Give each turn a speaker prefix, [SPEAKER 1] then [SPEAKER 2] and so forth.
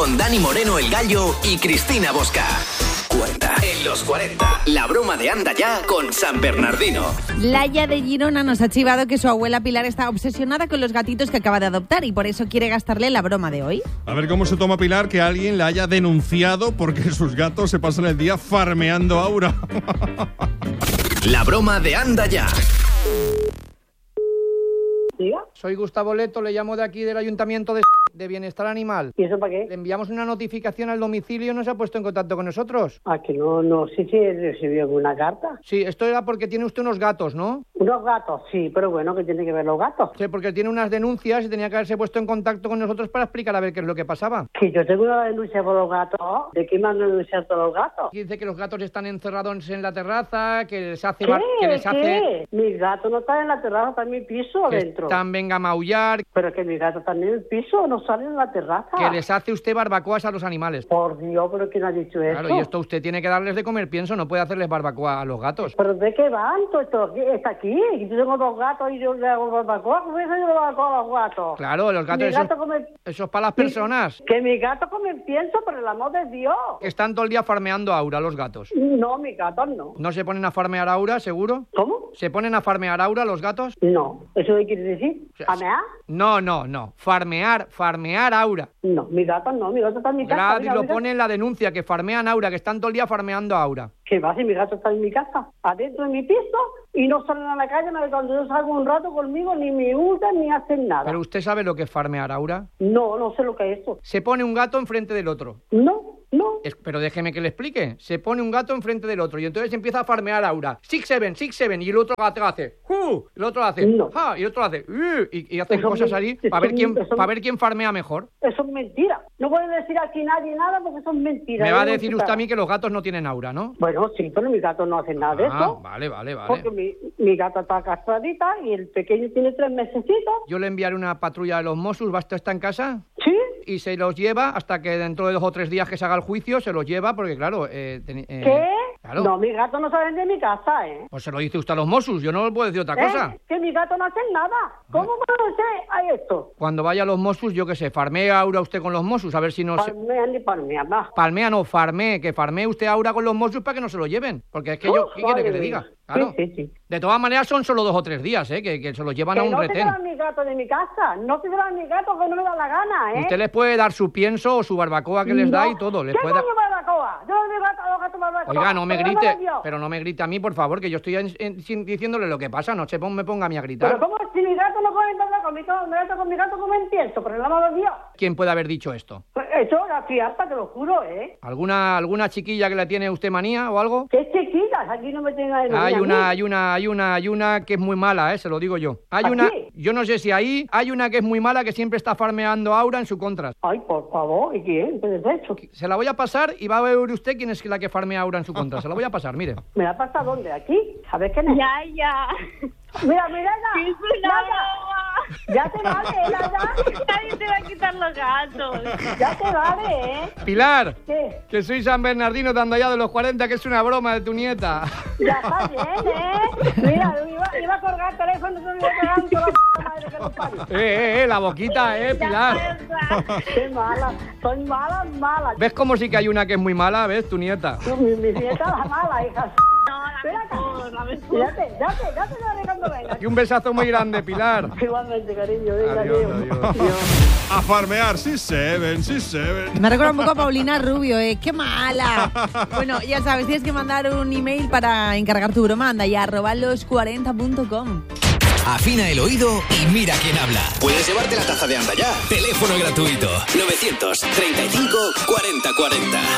[SPEAKER 1] con Dani Moreno el Gallo y Cristina Bosca. 40. En los 40. La broma de Anda Ya con San Bernardino.
[SPEAKER 2] Laia de Girona nos ha chivado que su abuela Pilar está obsesionada con los gatitos que acaba de adoptar y por eso quiere gastarle la broma de hoy.
[SPEAKER 3] A ver cómo se toma Pilar que alguien la haya denunciado porque sus gatos se pasan el día farmeando Aura.
[SPEAKER 1] La broma de Anda Ya.
[SPEAKER 4] ¿Diga?
[SPEAKER 5] Soy Gustavo Leto, le llamo de aquí del Ayuntamiento de Bienestar Animal.
[SPEAKER 4] ¿Y eso para qué?
[SPEAKER 5] Le enviamos una notificación al domicilio y no se ha puesto en contacto con nosotros.
[SPEAKER 4] Ah, que no sé si he recibido alguna carta.
[SPEAKER 5] Sí, esto era porque tiene usted unos gatos, ¿no?
[SPEAKER 4] Unos gatos, sí, pero bueno, ¿qué tiene que ver los gatos?
[SPEAKER 5] Sí, porque tiene unas denuncias y tenía que haberse puesto en contacto con nosotros para explicar a ver qué es lo que pasaba.
[SPEAKER 4] Que yo tengo una denuncia por los gatos. ¿De qué me han denunciado todos los gatos?
[SPEAKER 5] Dice que los gatos están encerrados en la terraza, que les hace...
[SPEAKER 4] ¿Qué? Mi gato no está en la terraza, está en mi piso adentro.
[SPEAKER 5] Están venga a maullar.
[SPEAKER 4] Pero que mi gato está en el piso, no sale en la terraza.
[SPEAKER 5] Que les hace usted barbacoas a los animales.
[SPEAKER 4] Por Dios, ¿pero quién ha dicho eso?
[SPEAKER 5] Claro, y esto usted tiene que darles de comer, pienso, no puede hacerles barbacoa a los gatos.
[SPEAKER 4] ¿Pero de qué van? Esto está aquí. Yo tengo dos gatos y yo le hago barbacoa. ¿Cómo es yo le barbacoa a los gatos?
[SPEAKER 5] Claro, los gatos, eso es para las personas.
[SPEAKER 4] Que mi gato come pienso, por el amor de Dios.
[SPEAKER 5] Que están todo el día farmeando a Aura los gatos.
[SPEAKER 4] No, mis gatos no.
[SPEAKER 5] ¿No se ponen a farmear a Aura, seguro?
[SPEAKER 4] ¿Cómo?
[SPEAKER 5] ¿Se ponen a farmear a Aura los gatos?
[SPEAKER 4] No. ¿Eso qué quiere decir? ¿Farmear?
[SPEAKER 5] No. Farmear a Aura.
[SPEAKER 4] No, mi gato no, mi gato está en mi casa.
[SPEAKER 5] Claro, y lo pone en la denuncia, que farmean a Aura, que están todo el día farmeando a Aura.
[SPEAKER 4] ¿Qué va si mi gato está en mi casa? Adentro de mi piso y no salen a la calle, cuando yo salgo un rato conmigo, ni me hurtan ni hacen nada.
[SPEAKER 5] ¿Pero usted sabe lo que es farmear a Aura?
[SPEAKER 4] No sé lo que es eso.
[SPEAKER 5] Se pone un gato enfrente del otro.
[SPEAKER 4] No.
[SPEAKER 5] Pero déjeme que le explique. Se pone un gato enfrente del otro y entonces empieza a farmear a Aura. 6-7, y el otro gato hace el otro hace
[SPEAKER 4] no.
[SPEAKER 5] Y el otro hace y hacen cosas así para ver quién farmea mejor.
[SPEAKER 4] Eso es mentira. No puede decir aquí nadie nada porque eso es mentira.
[SPEAKER 5] Me va a decir usted a mí que los gatos no tienen Aura, ¿no?
[SPEAKER 4] Bueno, sí, pero mi gato no hace nada de eso.
[SPEAKER 5] Vale.
[SPEAKER 4] Porque mi gata está castradita y el pequeño tiene 3 mesecitos.
[SPEAKER 5] Yo le enviaré una patrulla de los Mossos. ¿Basta está en casa?
[SPEAKER 4] Sí.
[SPEAKER 5] Y se los lleva hasta que dentro de 2 o 3 días que se haga el juicio se los lleva porque claro...
[SPEAKER 4] ¿Qué?
[SPEAKER 5] Claro.
[SPEAKER 4] No, mi gato no sale de mi casa,
[SPEAKER 5] Pues se lo dice usted a los Mossos, yo no le puedo decir otra cosa.
[SPEAKER 4] Que mi gato no hace nada. ¿Cómo puede ser a esto?
[SPEAKER 5] Cuando vaya a los Mossos, yo qué sé, farmea Aura usted con los Mossos, a ver si no...
[SPEAKER 4] Palmea ni palmea, va.
[SPEAKER 5] Palmea no, farmee, que farmee usted Aura con los Mossos para que no se lo lleven. Porque es que yo... ¿Qué quiere que le diga? Claro.
[SPEAKER 4] Sí.
[SPEAKER 5] De todas maneras son solo 2 o 3 días, que se los llevan a un retén.
[SPEAKER 4] Que no se llevan mi gato de mi casa. No se llevan mi gato que no me da la gana,
[SPEAKER 5] Usted les puede dar su pienso o su barbacoa que les da y todo.
[SPEAKER 4] ¿Qué coño barbacoa? Yo no me a los gatos barbacoa.
[SPEAKER 5] Oiga, no me grite, pero no me grite a mí, por favor, que yo estoy diciéndole lo que pasa, no me ponga a mí a gritar.
[SPEAKER 4] Pero ¿cómo si mi gato no puede entrar con mi gato como entiendo? Por el amor de Dios.
[SPEAKER 5] ¿Quién puede haber dicho esto?
[SPEAKER 4] Pues eso, la fiesta, te lo juro,
[SPEAKER 5] ¿Alguna chiquilla que le tiene usted manía o algo?
[SPEAKER 4] ¿Qué chiquillas? Aquí no me tenga de manía.
[SPEAKER 5] Hay una que es muy mala, se lo digo yo. Yo no sé si hay una que es muy mala que siempre está farmeando a Aura en su contra.
[SPEAKER 4] Ay, por favor, ¿y quién? ¿Qué es eso?
[SPEAKER 5] Se la voy a pasar y va a ver usted quién es la que farmea a Aura en su contra. Se la voy a pasar, mire.
[SPEAKER 4] ¿Me la pasa dónde? ¿Aquí? ¿Sabes quién es?
[SPEAKER 6] Ya.
[SPEAKER 4] Mira,
[SPEAKER 6] Ya te vale, nadie te va a quitar los gatos.
[SPEAKER 4] Ya te vale,
[SPEAKER 5] Pilar,
[SPEAKER 4] ¿qué?
[SPEAKER 5] Que soy San Bernardino de Anda Ya de los 40, que es una broma de tu nieta.
[SPEAKER 4] Ya está bien, Mira, iba a colgar el teléfono, no iba a colgar toda la madre que nos parió.
[SPEAKER 5] La boquita, Pilar.
[SPEAKER 4] Qué mala, soy mala.
[SPEAKER 5] ¿Ves cómo sí que hay una que es muy mala? ¿Ves? Tu nieta.
[SPEAKER 4] Mi nieta la mala, hija.
[SPEAKER 6] No, la mejor.
[SPEAKER 4] Ya te cuando venga.
[SPEAKER 5] Y un besazo muy grande, Pilar.
[SPEAKER 4] Igualmente, cariño. Venga,
[SPEAKER 3] Adiós. A farmear, sí se ven.
[SPEAKER 2] Me recuerda un poco a Paulina Rubio, ¡qué mala! Bueno, ya sabes, tienes que mandar un email para encargar tu broma, anda ya, @los40.com.
[SPEAKER 1] Afina el oído y mira quién habla. Puedes llevarte la taza de Anda Ya. Teléfono gratuito 935 40 40.